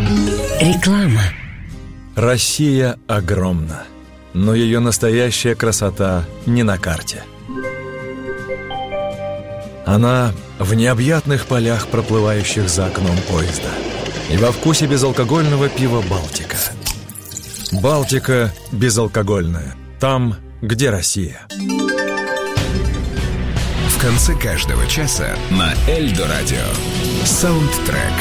Реклама. Россия огромна, но ее настоящая красота не на карте. Она в необъятных полях, проплывающих за окном поезда, и во вкусе безалкогольного пива «Балтика». «Балтика» безалкогольная. Там, где Россия. В конце каждого часа на Эльдо Радио саундтрек.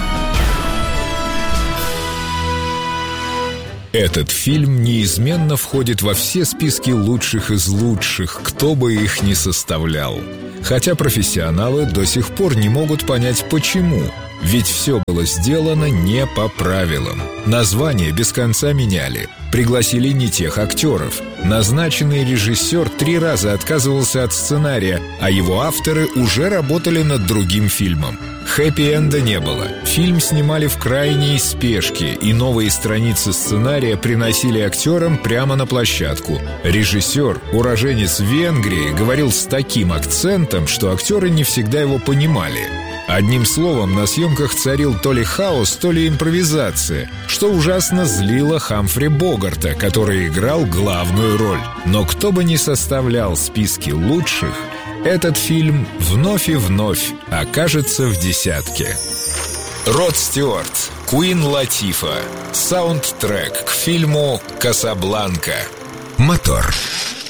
Этот фильм неизменно входит во все списки лучших из лучших, кто бы их ни составлял. Хотя профессионалы до сих пор не могут понять, почему. Ведь все было сделано не по правилам. Названия без конца меняли. Пригласили не тех актеров. Назначенный режиссер 3 раза отказывался от сценария, а его авторы уже работали над другим фильмом. Хэппи-энда не было. Фильм снимали в крайней спешке, и новые страницы сценария приносили актерам прямо на площадку. Режиссер, уроженец Венгрии, говорил с таким акцентом, что актеры не всегда его понимали. Одним словом, на съемках царил то ли хаос, то ли импровизация, что ужасно злило Хамфри Богарта, который играл главную роль. Но кто бы ни составлял списки лучших, этот фильм вновь и вновь окажется в десятке. Род Стюарт, Куин Латифа. Саундтрек к фильму «Касабланка». Мотор.